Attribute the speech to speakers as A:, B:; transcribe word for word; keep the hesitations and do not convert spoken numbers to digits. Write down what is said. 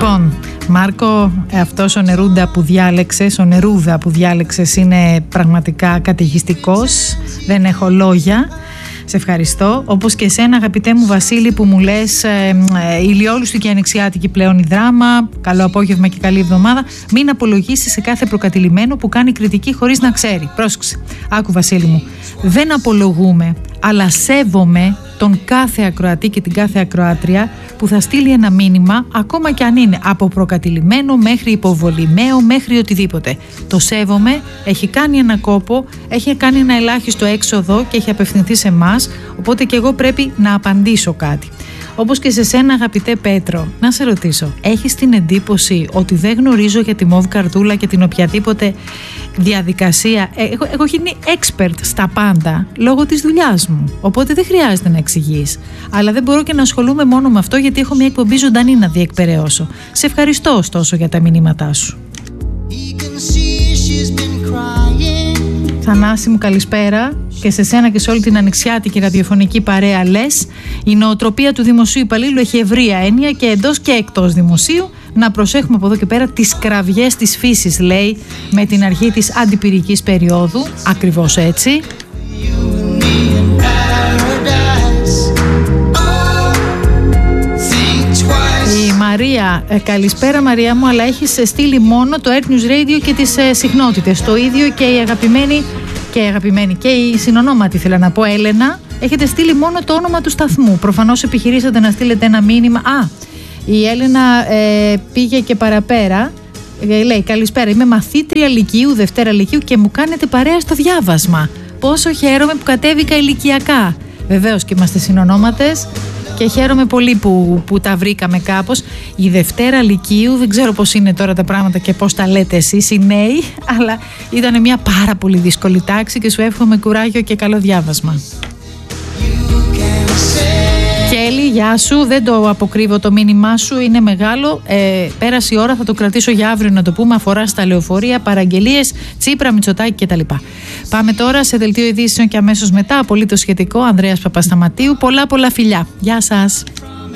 A: Λοιπόν, Μάρκο, αυτός ο Νερούντα που διάλεξες, ο Νερούδα που διάλεξες είναι πραγματικά καταιγιστικός. Δεν έχω λόγια. Σε ευχαριστώ. Όπως και εσένα, αγαπητέ μου Βασίλη, που μου λες ε, ε, ηλιόλουστη και ανοιξιάτικη πλέον η δράμα. Καλό απόγευμα και καλή εβδομάδα. Μην απολογήσεις σε κάθε προκατηλημένο που κάνει κριτική χωρίς να ξέρει. Πρόσεξε. Άκου, Βασίλη μου. Δεν απολογούμε, αλλά σέβομαι τον κάθε ακροατή και την κάθε ακροάτρια που θα στείλει ένα μήνυμα, ακόμα και αν είναι από προκατηλημένο μέχρι υποβολημαίο μέχρι οτιδήποτε. Το σέβομαι, έχει κάνει ένα κόπο, έχει κάνει ένα ελάχιστο έξοδο και έχει απευθυνθεί σε εμάς, οπότε και εγώ πρέπει να απαντήσω κάτι. Όπως και σε σένα, αγαπητέ Πέτρο, να σε ρωτήσω, έχεις την εντύπωση ότι δεν γνωρίζω για τη μοβ καρτούλα και την οποιαδήποτε διαδικασία? Έχω, έχω γίνει expert στα πάντα λόγω της δουλειάς μου, οπότε δεν χρειάζεται να εξηγείς. Αλλά δεν μπορώ και να ασχολούμαι μόνο με αυτό, γιατί έχω μια εκπομπή ζωντανή να διεκπεραιώσω. Σε ευχαριστώ ωστόσο για τα μηνύματά σου. Θανάση μου, καλησπέρα και σε σένα και σε όλη την ανοιξιάτικη ραδιοφωνική παρέα. Λες, η νοοτροπία του δημοσίου υπαλλήλου έχει ευρεία έννοια και εντός και εκτός δημοσίου. Να προσέχουμε από εδώ και πέρα τις κραυγές της φύσης, λέει, με την αρχή της αντιπυρικής περίοδου. Ακριβώς έτσι. Η Μαρία, ε, καλησπέρα Μαρία μου, αλλά έχεις στείλει μόνο το Earth News Radio και τις ε, συχνότητες. Το ίδιο και η αγαπημένη και η αγαπημένη και η συνονόματη, θέλω να πω, Έλενα, έχετε στείλει μόνο το όνομα του σταθμού. Προφανώς επιχειρήσατε να στείλετε ένα μήνυμα. Α, η Έλενα ε, πήγε και παραπέρα. Ε, λέει, καλησπέρα, είμαι μαθήτρια λυκείου, Δευτέρα λυκείου και μου κάνετε παρέα στο διάβασμα. Πόσο χαίρομαι που κατέβηκα ηλικιακά. Βεβαίως και είμαστε συνονόματες. Και χαίρομαι πολύ που, που τα βρήκαμε κάπως. Η Δευτέρα λυκείου, δεν ξέρω πώς είναι τώρα τα πράγματα και πώς τα λέτε εσείς οι νέοι, αλλά ήταν μια πάρα πολύ δύσκολη τάξη και σου εύχομαι κουράγιο και καλό διάβασμα. Κέλλη, γεια σου, δεν το αποκρύβω το μήνυμά σου, είναι μεγάλο. Ε, πέρασε η ώρα, θα το κρατήσω για αύριο να το πούμε. Αφορά στα λεωφορεία, παραγγελίες, Τσίπρα, Μητσοτάκη κτλ. Πάμε τώρα σε δελτίο ειδήσεων και αμέσως μετά, απολύτως σχετικό, Ανδρέας Παπασταματίου. Πολλά πολλά φιλιά. Γεια σας.